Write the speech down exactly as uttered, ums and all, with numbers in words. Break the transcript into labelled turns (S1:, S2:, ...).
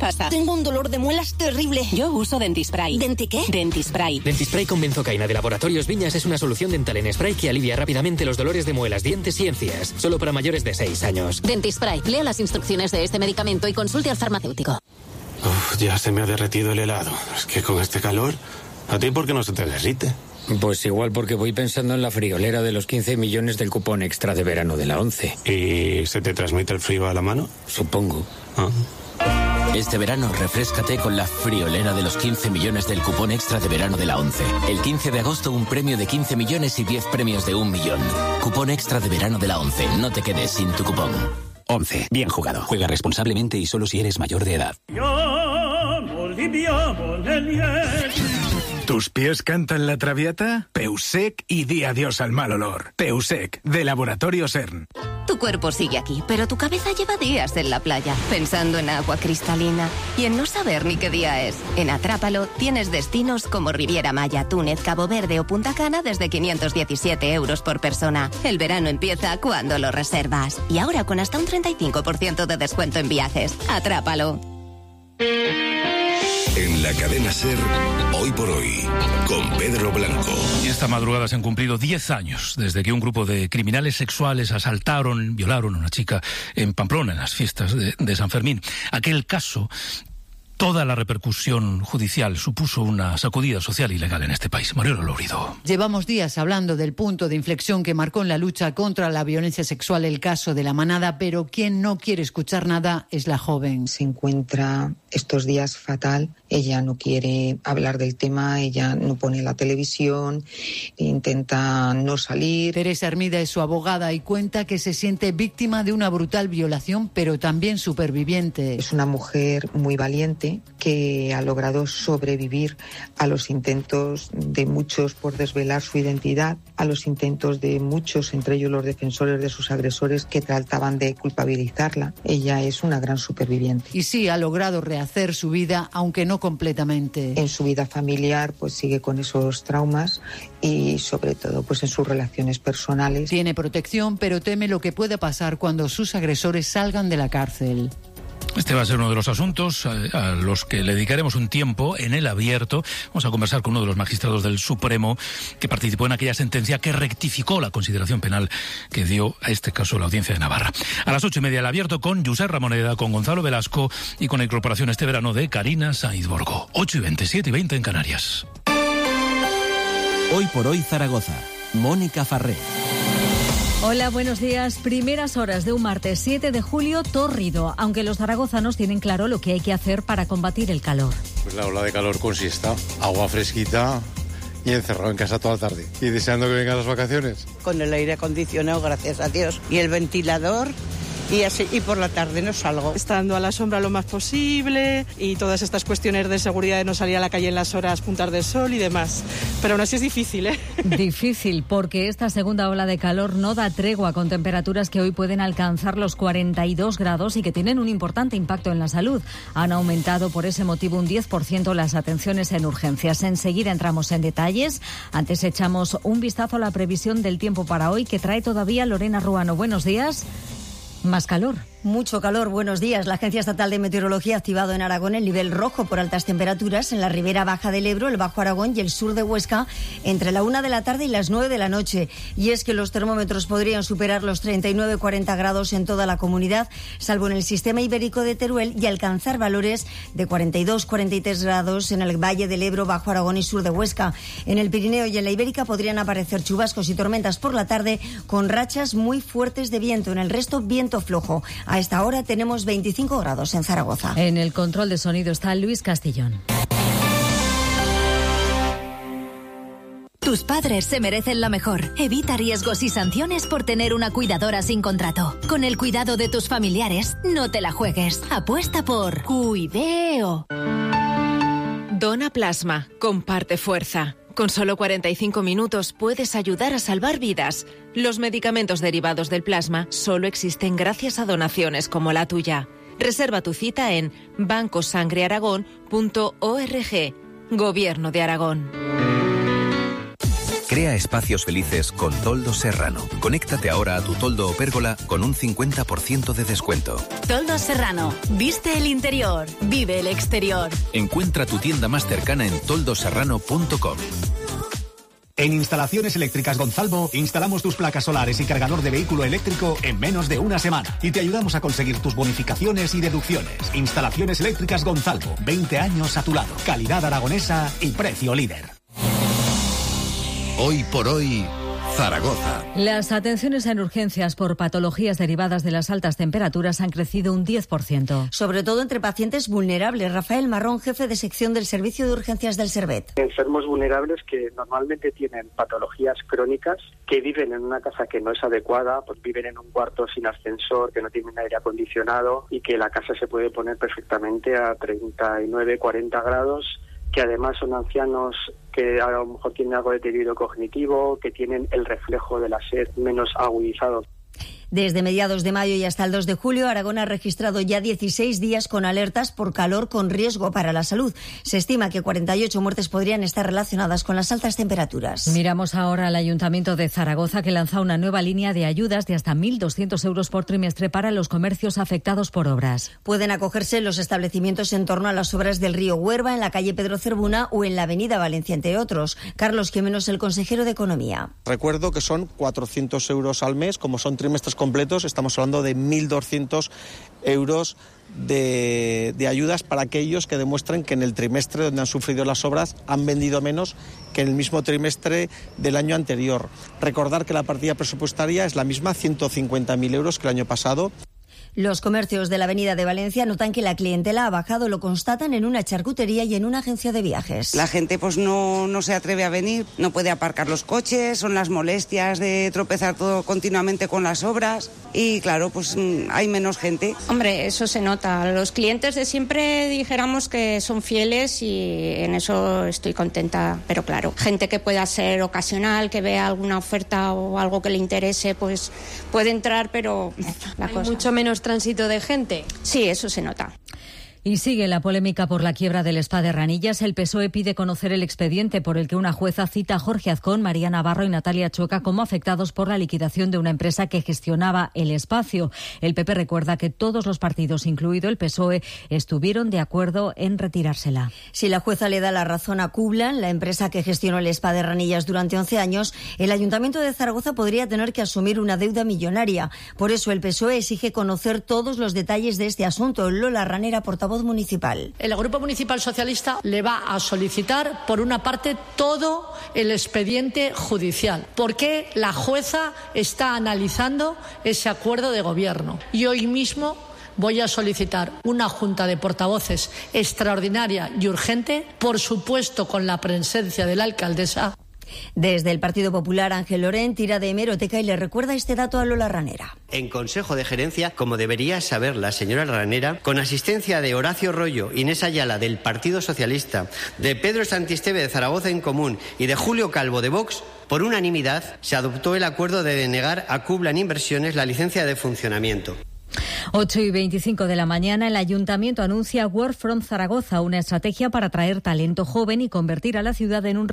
S1: pasa?
S2: Tengo un dolor de muelas terrible.
S1: Yo uso Dentispray.
S2: ¿Denti qué?
S1: Dentispray.
S3: Dentispray con benzocaína de Laboratorios Viñas es una solución dental en spray que alivia rápidamente los dolores de muelas, dientes y encías. Solo para mayores de seis años.
S1: Dentispray. Lea las instrucciones de este medicamento y consulte al farmacéutico.
S4: Uf, ya se me ha derretido el helado. Es que con este calor, ¿a ti por qué no se te derrite?
S5: Pues igual porque voy pensando en la friolera de los quince millones del cupón extra de verano de la ONCE.
S4: ¿Y se te transmite el frío a la mano?
S5: Supongo.
S4: Ah.
S6: Este verano refréscate con la friolera de los quince millones del cupón extra de verano de la ONCE. El quince de agosto un premio de quince millones y diez premios de un millón. Cupón extra de verano de la ONCE. No te quedes sin tu cupón.
S7: ONCE. Bien jugado. Juega responsablemente y solo si eres mayor de edad.
S8: ¿Tus pies cantan la traviata? Peusec y di adiós al mal olor. Peusec, de Laboratorio CERN.
S9: Tu cuerpo sigue aquí, pero tu cabeza lleva días en la playa, pensando en agua cristalina y en no saber ni qué día es. En Atrápalo tienes destinos como Riviera Maya, Túnez, Cabo Verde o Punta Cana desde quinientos diecisiete euros por persona. El verano empieza cuando lo reservas. Y ahora con hasta un treinta y cinco por ciento de descuento en viajes. Atrápalo.
S10: En la cadena SER, Hoy por Hoy, con Pedro Blanco.
S11: Y esta madrugada se han cumplido diez años desde que un grupo de criminales sexuales asaltaron, violaron a una chica en Pamplona, en las fiestas de, de San Fermín. Aquel caso, toda la repercusión judicial supuso una sacudida social y legal en este país. Mariano Lourido.
S12: Llevamos días hablando del punto de inflexión que marcó en la lucha contra la violencia sexual el caso de La Manada, pero quien no quiere escuchar nada es la joven.
S13: Se encuentra estos días fatal. Ella no quiere hablar del tema, ella no pone la televisión, intenta no salir.
S12: Teresa Hermida es su abogada y cuenta que se siente víctima de una brutal violación, pero también superviviente.
S13: Es una mujer muy valiente que ha logrado sobrevivir a los intentos de muchos por desvelar su identidad, a los intentos de muchos, entre ellos los defensores de sus agresores, que trataban de culpabilizarla. Ella es una gran superviviente.
S12: Y sí, ha logrado rehacer su vida, aunque no completamente.
S13: En su vida familiar, pues sigue con esos traumas y sobre todo pues en sus relaciones personales.
S12: Tiene protección, pero teme lo que pueda pasar cuando sus agresores salgan de la cárcel.
S11: Este va a ser uno de los asuntos a los que le dedicaremos un tiempo en el abierto. Vamos a conversar con uno de los magistrados del Supremo que participó en aquella sentencia que rectificó la consideración penal que dio a este caso la Audiencia de Navarra. A las ocho y media el abierto con Josep Ramoneda, con Gonzalo Velasco y con la incorporación este verano de Karina Sainz Borgo. ocho y veinte, siete y veinte en Canarias.
S14: Hoy por Hoy Zaragoza. Mónica Farré.
S15: Hola, buenos días. Primeras horas de un martes siete de julio, tórrido, aunque los zaragozanos tienen claro lo que hay que hacer para combatir el calor.
S16: Pues la ola de calor consiste agua fresquita y encerrado en casa toda la tarde. Y deseando que vengan las vacaciones.
S17: Con el aire acondicionado, gracias a Dios, y el ventilador. Y así, y por la tarde no salgo.
S18: Estando a la sombra lo más posible y todas estas cuestiones de seguridad de no salir a la calle en las horas puntas del sol y demás. Pero aún así es difícil, ¿eh?
S15: Difícil, porque esta segunda ola de calor no da tregua, con temperaturas que hoy pueden alcanzar los cuarenta y dos grados y que tienen un importante impacto en la salud. Han aumentado por ese motivo un diez por ciento las atenciones en urgencias. Enseguida entramos en detalles. Antes echamos un vistazo a la previsión del tiempo para hoy que trae todavía Lorena Ruano. Buenos días. Más calor.
S19: Mucho calor, buenos días. La Agencia Estatal de Meteorología ha activado en Aragón el nivel rojo por altas temperaturas en la ribera baja del Ebro, el Bajo Aragón y el sur de Huesca entre la una de la tarde y las nueve de la noche. Y es que los termómetros podrían superar los treinta y nueve a cuarenta grados en toda la comunidad, salvo en el sistema ibérico de Teruel, y alcanzar valores de cuarenta y dos a cuarenta y tres grados en el Valle del Ebro, Bajo Aragón y sur de Huesca. En el Pirineo y en la Ibérica podrían aparecer chubascos y tormentas por la tarde con rachas muy fuertes de viento. En el resto, viento flojo. A esta hora tenemos veinticinco grados en Zaragoza.
S15: En el control de sonido está Luis Castillón.
S20: Tus padres se merecen la mejor. Evita riesgos y sanciones por tener una cuidadora sin contrato. Con el cuidado de tus familiares, no te la juegues. Apuesta por Cuideo.
S21: Dona plasma. Comparte fuerza. Con solo cuarenta y cinco minutos puedes ayudar a salvar vidas. Los medicamentos derivados del plasma solo existen gracias a donaciones como la tuya. Reserva tu cita en banco sangre aragón punto org. Gobierno de Aragón.
S2: Crea espacios felices con Toldos Serrano. Conéctate ahora a tu toldo o pérgola con un cincuenta por ciento de descuento.
S20: Toldos Serrano. Viste el interior. Vive el exterior.
S2: Encuentra tu tienda más cercana en toldo serrano punto com.
S22: En Instalaciones Eléctricas Gonzalvo instalamos tus placas solares y cargador de vehículo eléctrico en menos de una semana y te ayudamos a conseguir tus bonificaciones y deducciones. Instalaciones Eléctricas Gonzalvo, veinte años a tu lado. Calidad aragonesa y precio líder.
S10: Hoy por hoy, Zaragoza.
S15: Las atenciones en urgencias por patologías derivadas de las altas temperaturas han crecido un diez por ciento.
S19: Sobre todo entre pacientes vulnerables. Rafael Marrón, jefe de sección del Servicio de Urgencias del Servet.
S23: Enfermos vulnerables que normalmente tienen patologías crónicas, que viven en una casa que no es adecuada, pues viven en un cuarto sin ascensor, que no tienen aire acondicionado y que la casa se puede poner perfectamente a treinta y nueve, cuarenta grados, que además son ancianos que a lo mejor tienen algo de deterioro cognitivo, que tienen el reflejo de la sed menos agudizado.
S19: Desde mediados de mayo y hasta el dos de julio, Aragón ha registrado ya dieciséis días con alertas por calor con riesgo para la salud. Se estima que cuarenta y ocho muertes podrían estar relacionadas con las altas temperaturas.
S15: Miramos ahora al Ayuntamiento de Zaragoza, que lanza una nueva línea de ayudas de hasta mil doscientos euros por trimestre para los comercios afectados por obras.
S19: Pueden acogerse los establecimientos en torno a las obras del río Huerva, en la calle Pedro Cervuna o en la avenida Valencia, entre otros. Carlos Jiménez, el consejero de Economía.
S24: Recuerdo que son cuatrocientos euros al mes, como son trimestres completos, estamos hablando de mil doscientos euros de, de ayudas para aquellos que demuestren que en el trimestre donde han sufrido las obras han vendido menos que en el mismo trimestre del año anterior. Recordar que la partida presupuestaria es la misma, ciento cincuenta mil euros que el año pasado.
S19: Los comercios de la avenida de Valencia notan que la clientela ha bajado, lo constatan en una charcutería y en una agencia de viajes.
S25: La gente pues no, no se atreve a venir, no puede aparcar los coches, son las molestias de tropezar todo continuamente con las obras y claro, pues hay menos gente.
S26: Hombre, eso se nota. Los clientes de siempre dijéramos que son fieles y en eso estoy contenta, pero claro, gente que pueda ser ocasional, que vea alguna oferta o algo que le interese, pues puede entrar, pero la
S27: hay
S26: cosa...
S27: mucho menos tránsito de gente.
S26: Sí, eso se nota.
S15: Y sigue la polémica por la quiebra del Spa de Ranillas. El P S O E pide conocer el expediente por el que una jueza cita a Jorge Azcón, María Navarro y Natalia Choca como afectados por la liquidación de una empresa que gestionaba el espacio. El P P recuerda que todos los partidos, incluido el P S O E, estuvieron de acuerdo en retirársela.
S19: Si la jueza le da la razón a Cublan, la empresa que gestionó el Spa de Ranillas durante once años, el Ayuntamiento de Zaragoza podría tener que asumir una deuda millonaria. Por eso el P S O E exige conocer todos los detalles de este asunto. Lola Ranera, portavoz municipal.
S28: El Grupo Municipal Socialista le va a solicitar, por una parte, todo el expediente judicial. ¿Por qué la jueza está analizando ese acuerdo de gobierno? Y hoy mismo voy a solicitar una junta de portavoces extraordinaria y urgente, por supuesto con la presencia de la alcaldesa.
S19: Desde el Partido Popular, Ángel Lorén tira de hemeroteca y le recuerda este dato a Lola Ranera.
S29: En Consejo de Gerencia, como debería saber la señora Ranera, con asistencia de Horacio Rollo, Inés Ayala del Partido Socialista, de Pedro Santisteve de Zaragoza en Común y de Julio Calvo de Vox, por unanimidad se adoptó el acuerdo de denegar a Cublan Inversiones la licencia de funcionamiento.
S15: ocho y veinticinco de la mañana, el Ayuntamiento anuncia Work from Zaragoza, una estrategia para atraer talento joven y convertir a la ciudad en un